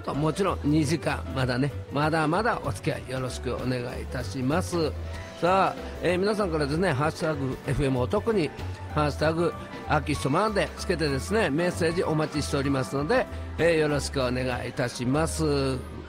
後もちろん2時間まだまだお付き合いよろしくお願いいたします。さあ、皆さんからですね、ハッシュタグ FM を特にハッシュタグアーキストマンでつけてですね、メッセージお待ちしておりますので、よろしくお願いいたします。